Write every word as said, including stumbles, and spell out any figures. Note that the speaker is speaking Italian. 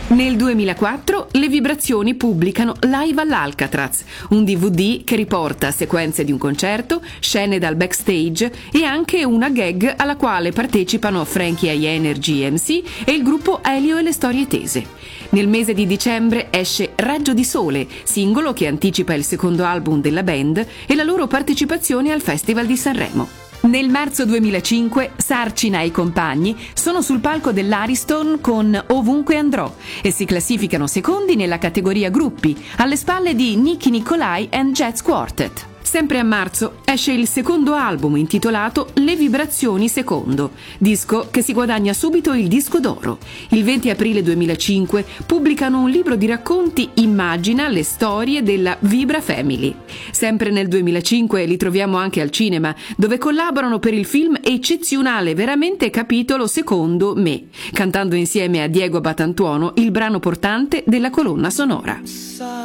Nel duemilaquattro le Vibrazioni pubblicano Live all'Alcatraz, un D V D che riporta sequenze di un concerto, scene dal backstage e anche una gag alla quale partecipano Frankie High Energy M C e il gruppo Elio e le Storie Tese. Nel mese di dicembre esce Raggio di Sole, singolo che anticipa il secondo album della band e la loro partecipazione al Festival di Sanremo. Nel marzo duemilacinque Sarcina e i compagni sono sul palco dell'Ariston con Ovunque andrò e si classificano secondi nella categoria gruppi, alle spalle di Nicky Nicolai and Jazz Quartet. Sempre a marzo esce il secondo album intitolato Le Vibrazioni Secondo, disco che si guadagna subito il disco d'oro. Il venti aprile duemilacinque pubblicano un libro di racconti Immagina le storie della Vibra Family. Sempre nel duemilacinque li troviamo anche al cinema, dove collaborano per il film eccezionale veramente capitolo Secondo me, cantando insieme a Diego Batantuono il brano portante della colonna sonora.